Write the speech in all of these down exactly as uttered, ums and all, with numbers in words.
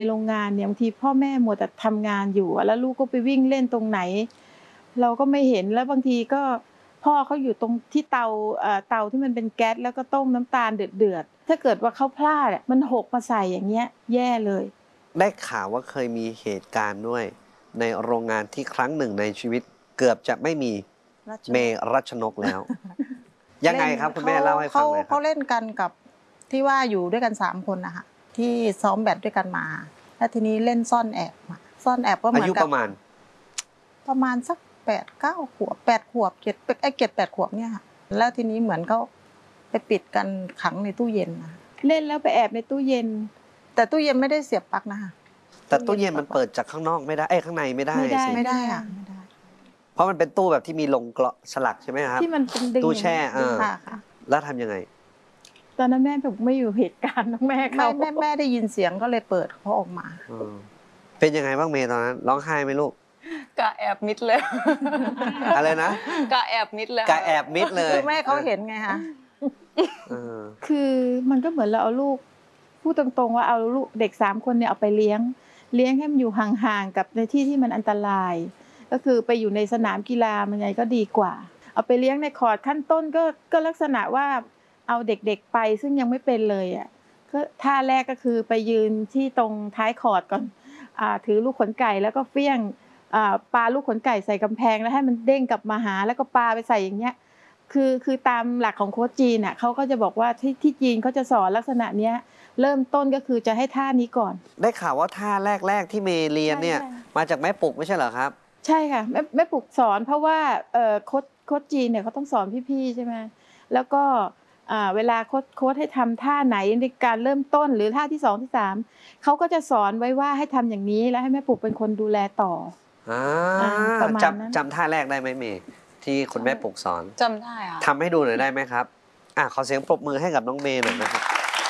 โรงงานเนี่ยบางทีพ่อแม่มัวแต่ทำงานอยู่แล้วลูกก็ไปวิ่งเล่นตรงไหนเราก็ไม่เห็นแล้วบางทีก็พ่อเขาอยู่ตรงที่เตาเอ่อเตาที่มันเป็นแก๊สแล้วก็ต้มน้ำตาลเดือดๆถ้าเกิดว่าเขาพลาดมันหกมาใส่อย่างเงี้ยแย่เลยได้ข่าวว่าเคยมีเหตุการณ์ด้วยในโรงงานที่ครั้งหนึ่งในชีวิตเกือบจะไม่มีเมรัชนกแล้วยังไงครับคุณแม่เล่าให้ฟังหน่อยครับเขาเล่นกันกับที่ว่าอยู่ด้วยกันสามคนนะคะที่ซ้อมแบดด้วยกันมาแล้วทีนี้เล่นซ่อนแอบซ่อนแอบก็เหมือนกับอายุประมาณประมาณสักแปดเก้าขวบแปดขวบเจ็ดไอ้เจ็ดแปดขวบเนี่ยค่ะแล้วทีนี้เหมือนเขาไปปิดกันขังในตู้เย็นนะเล่นแล้วไปแอบในตู้เย็นแต่ตู้เย็นไม่ได้เสียบปลั๊กนะคะแต่ตู้เย็นมันเปิดจากข้างนอกไม่ได้ไอ้ข้างในไม่ได้ไม่ได้ไม่ได้ค่ะไม่ได้เพราะมันเป็นตู้แบบที่มีลงเกลาะสลักใช่ไหมครับที่มันเป็นดึงตู้แช่อ่าค่ะแล้วทำยังไงตอนนั้นแม่แบบไม่อยู่เหตุการณ์น้องแม่เขาแม่แม่ได้ยินเสียงก็เลยเปิดเขาออกมาเป็นยังไงบ้างเมย์ตอนนั้นร้องไห้ไหมลูกกะแอบมิดเลยอะไรนะกะแอบมิดเลยกะแอบมิดเลยคือแม่เขาเห็นไงคะคือมันก็เหมือนเราเอาลูกพูดตรงๆว่าเอาลูกเด็กสามคนเนี่ยเอาไปเลี้ยงเลี้ยงให้มันอยู่ห่างๆกับในที่ที่มันอันตรายก็คือไปอยู่ในสนามกีฬามันไงก็ดีกว่าเอาไปเลี้ยงในคอร์ตขั้นต้นก็ก็ลักษณะว่าเอาเด็กๆไปซึ่งยังไม่เป็นเลยอ่ะก็ท่าแรกก็คือไปยืนที่ตรงท้ายคอร์ตก่อนอ่าถือลูกขนไก่แล้วก็เฟี้ยงอ่าปาลูกขนไก่ใส่กำแพงแล้วให้มันเด้งกลับมาหาแล้วก็ปาไปใส่อย่างเงี้ยคือคือตามหลักของโค้ชจีนอ่ะเขาก็จะบอกว่าที่ที่จีนเขาจะสอนลักษณะเนี้ยเริ่มต้นก็คือจะให้ท่านี้ก่อนได้ข่าวว่าท่าแรกๆที่เมย์เรียนเนี่ยมาจากแม่ปุกไม่ใช่เหรอครับใช่ค่ะแม่แม่ปุกสอนเพราะว่าเอ่อโค้ชโค้ชจีนเนี่ยเขาต้องสอนพี่ๆใช่ไหมแล้วก็อ่าเวลาโค้ชโค้ชให้ทำท่าไหนในการเริ่มต้นหรือท่าที่สองที่สามเขาก็จะสอนไว้ว่าให้ทำอย่างนี้แล้วให้แม่ปุกเป็นคนดูแลต่ออ่าจำจำท่าแรกได้ไหมเมย์ที่คุณแม่ปุกสอนจำได้ค่ะทำให้ดูหน่อยได้ไหมครับอ่ะขอเสียงปรบมือให้กับน้องเมย์หน่อยนะครับ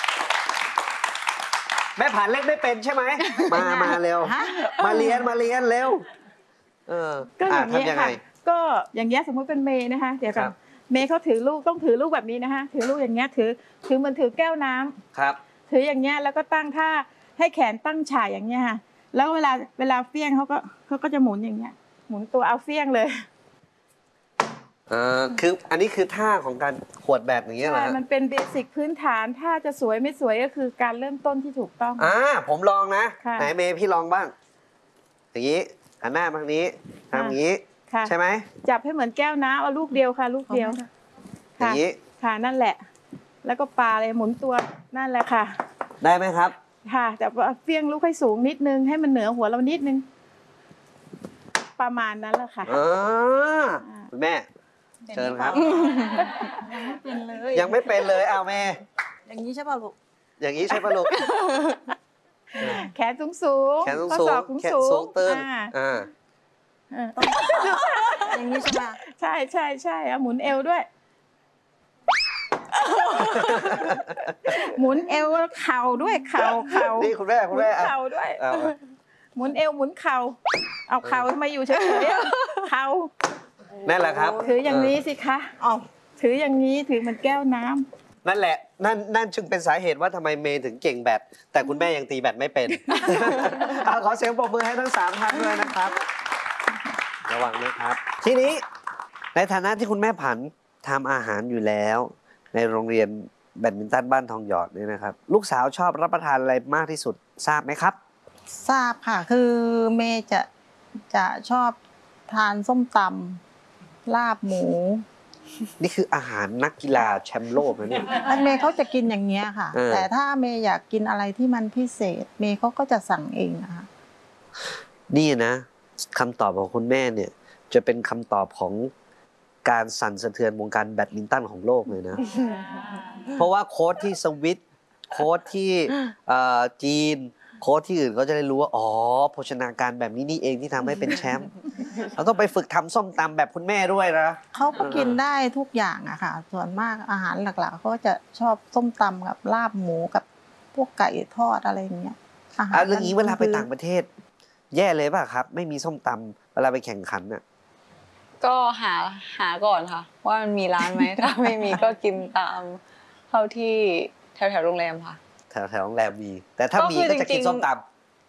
แม่ผ่านเล่นไม่เป็นใช่ไหมมามาเร็วมาเรียนมาเรียนเร็วเออก็อย่างนี้ค่ะก็อย่างเงี้ยสมมติเป็นเมย์นะคะเดี๋ยวก่อนเมย์เขาถือลูกต้องถือลูกแบบนี้นะคะถือลูกอย่างเงี้ยถือถือเหมือนถือแก้วน้ำครับถืออย่างเงี้ยแล้วก็ตั้งท่าให้แขนตั้งฉากอย่างเงี้ยค่ะแล้วเวลาเวลาเฟี้ยงเขาก็เขาก็จะหมุนอย่างเงี้ยหมุนตัวเอาเฟี้ยงเลยเออคืออันนี้คือท่าของการขวดแบบอย่างเงี้ยเหรอใช่มันเป็นเบสิกพื้นฐานถ้าจะสวยไม่สวยก็คือการเริ่มต้นที่ถูกต้องอ่าผมลองนะไหนเมย์พี่ลองบ้างอย่างนี้หันหน้ามาทางนี้ทำอย่างนี้ใช่ไหมจับให้เหมือนแก้วน้ำเอาลูกเดียวค่ะลูกเดียวอย่างนี้ค่ะนั่นแหละแล้วก็ปาเลยหมุนตัวนั่นแหละค่ะได้ไหมครับค่ะแต่เฟี้ยงลูกให้สูงนิดนึงให้มันเหนือหัวเรานิดนึงประมาณนั้นแหละค่ะคุณแม่เชิญครับยังไม่เป็นเลยเอาแม่อย่างนี้ใช่ป่ะลูกอย่างนี้ใช่ป่ะลูกแขนสูงสูงแขนสูงสูงแขนสูงตื้นอ่าอย่างนี้ใช่ป่ะใช่ใช่ใช่เอาหมุนเอวด้วยหมุนเอวเข่าด้วยเข่าเข่านี่คุณแม่คุณแม่เข่าด้วยหมุนเอวหมุนเข่าเอาเข่าทำไมอยู่เฉยๆเข่านั่นแหละครับถืออย่างนี้สิคะอ๋อถืออย่างนี้ถือมันแก้วน้ำนั่นแหละนั่นนั่นจึงเป็นสาเหตุว่าทำไมเมย์ถึงเก่งแบดแต่คุณแม่ยังตีแบดไม่เป็นขอเสียงปรบมือให้ทั้งสามท่านด้วยนะครับระวังนะครับทีนี้ในฐานะที่คุณแม่ผันทำอาหารอยู่แล้วในโรงเรียนแบดมินตันบ้านทองหยอดนี่นะครับลูกสาวชอบรับประทานอะไรมากที่สุดทราบไหมครับทราบค่ะคือเมย์จะจะชอบทานส้มตำลาบหมูนี่คืออาหารนักกีฬาแชมป์โลกนะเนี่ยเมย์เขาจะกินอย่างเงี้ยค่ะแต่ถ้าเมย์อยากกินอะไรที่มันพิเศษเมย์เขาก็จะสั่งเองนะคะนี่นะคำตอบของคุณแม่เนี่ยจะเป็นคำตอบของการสั่นสะเทือนวงการแบดมินตันของโลกเลยนะเพราะว่าโค้ชที่สวิตโค้ชที่จีนโค้ชที่อื่นเขาจะได้รู้ว่าอ๋อโภชนาการแบบนี้นี่เองที่ทำให้เป็นแชมป์เราต้องไปฝึกทำส้มตำแบบคุณแม่ด้วยนะเขาก็กินได้ทุกอย่างอะค่ะส่วนมากอาหารหลักๆเขาจะชอบส้มตำกับลาบหมูกับพวกไก่ทอดอะไรอย่างเงี้ยอาหารเรื่องนี้เวลาไปต่างประเทศแย่เลยป่ะครับไม่มีส้มตำเวลาไปแข่งขันน่ะก็หาหาก่อนค่ะว่ามันมีร้านไหมถ้าไม่มีก็กินตามเท่าที่แถวแถวโรงแรมค่ะแถวแถวโรงแรมมีแต่ถ้ามีก็จะกินส้มต